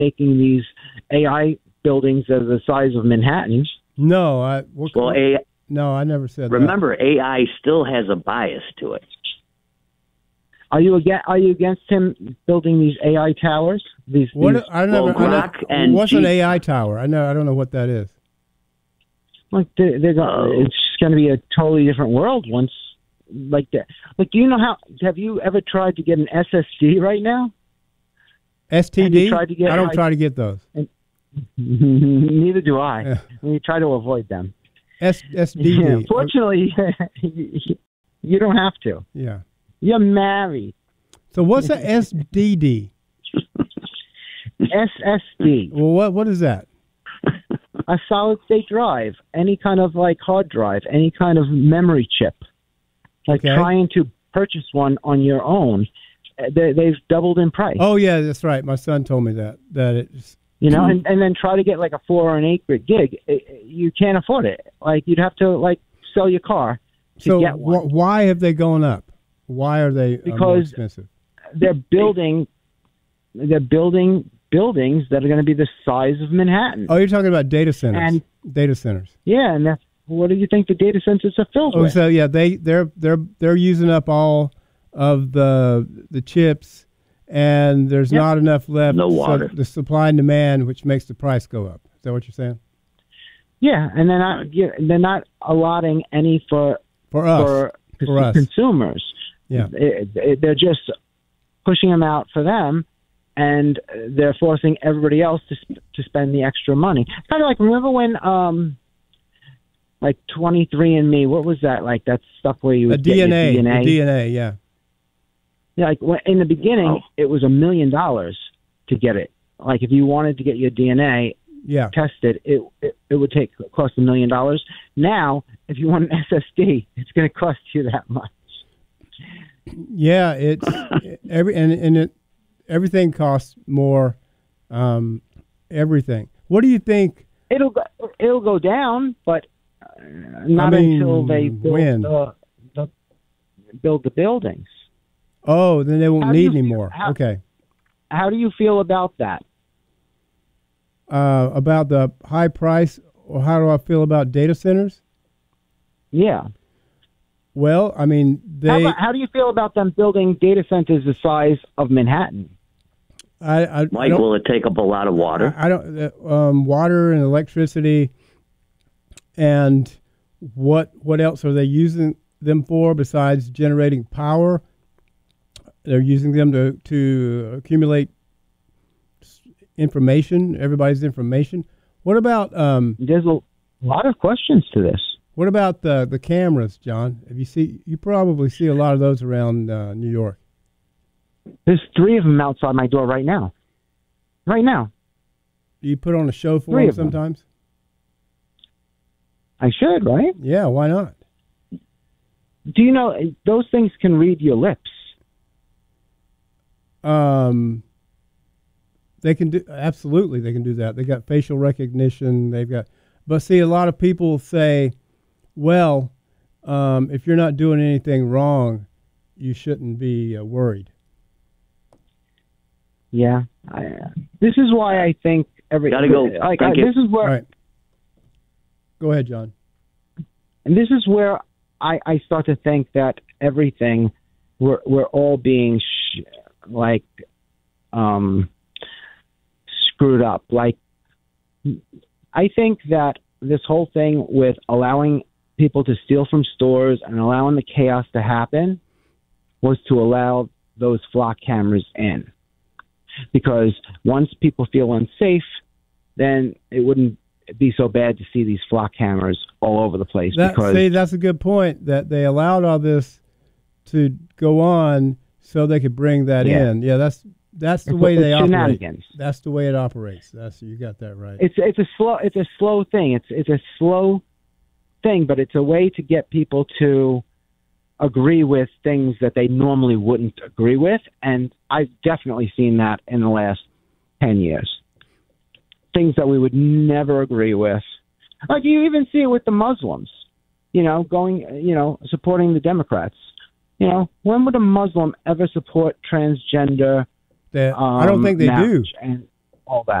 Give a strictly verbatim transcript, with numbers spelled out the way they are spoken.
making these A I buildings that are the size of Manhattan. No, I what, Well, A, no, I never said remember, A I still has a bias to it. Are you against, are you against him building these A I towers? These, that. What these I never. Well, I never Grok and what's an G- A I tower? I know. I don't know what that is. like they're, they're going, Oh. it's going to be a totally different world once like that. Like, do you know how? Have you ever tried to get an S S D right now? S T Have D? you tried to get, I don't like- try to get those. Neither do I. Yeah. We try to avoid them. S SD. Yeah, fortunately, you don't have to. Yeah. You're married. So what's a S D D? S S D, Well, what what is that? a solid state drive, any kind of like hard drive, any kind of memory chip. Like Okay. trying to purchase one on your own, uh, they, they've doubled in price. Oh yeah, that's right. My son told me that that it's You know, and, and then try to get like a four or an eight gig. It, you can't afford it. Like you'd have to like sell your car to so get one. wh- why have they gone up? Why are they uh, more Because- expensive? They're building, they're building buildings that are going to be the size of Manhattan. Oh, you're talking about data centers. And- data centers. Yeah, and that's what do you think the data centers are filled Oh, with? so yeah, they they're they're they're using up all of the the chips, and there's Yep. not enough left. No so water. the supply and demand, which makes the price go up. Is that what you're saying? Yeah, and they're not yeah, they're not allotting any for For us, for, for us. consumers. yeah. It- it- they're just pushing them out for them, and they're forcing everybody else to sp- to spend the extra money. Kind of like remember when um like twenty-three and me, what was that like? That stuff where you A would get D N A, your D N A. the D N A, yeah. Yeah, like when, in the beginning, Oh. it was a million dollars to get it. Like if you wanted to get your D N A Yeah. tested, it it, it would take cost a million dollars. Now, if you want an S S D, it's going to cost you that much. Yeah, it's every and and it everything costs more. Um, everything. What do you think? It'll go, it'll go down, but uh, not I mean, until they build when? the, the build the buildings. Oh, then they won't How do need you any feel- more. how- Okay. How do you feel about that? Uh, about the high price, or how do I feel about data centers? Yeah. Well, I mean, How, they. about, how do you feel about them building data centers the size of Manhattan? I, I, I Mike, don't, will it take up a lot of water? I, I don't. Uh, um, water and electricity, and what what else are they using them for besides generating power? They're using them to to accumulate s- information, everybody's information. What about um? There's a lot of questions to this. What about the the cameras, John? Have you see? You probably see a lot of those around uh, New York. There's three of them outside my door right now. Right now. Do you put on a show for Three them of them. sometimes? I should, right? Yeah, why not? Do you know those things can read your lips? Um, they can do absolutely. They can do that. They got facial recognition. They've got, but see, a lot of people say, "Well, um, if you're not doing anything wrong, you shouldn't be uh, worried." Yeah. I, uh, this is why I think every Gotta go. like I, Thank you. this is where All right, go ahead, John. and this is where I, I start to think that everything we're we're all being sh- like um screwed up. Like I think that this whole thing with allowing people to steal from stores and allowing the chaos to happen was to allow those flock cameras in. Because once people feel unsafe, then it wouldn't be so bad to see these flock cameras all over the place. That, because see, that's a good point. That they allowed all this to go on so they could bring that Yeah. in. Yeah, that's that's the It's- way it's they operate. shenanigans. That's the way it operates. That's you got that right. it's it's a slow it's a slow thing. It's it's a slow thing, but it's a way to get people to agree with things that they normally wouldn't agree with, and I've definitely seen that in the last ten years. Things that we would never agree with. Like you even see it with the Muslims, you know, going, you know, supporting the Democrats. You know, when would a Muslim ever support transgender? That- Um, I don't think they do. marriage? And all that.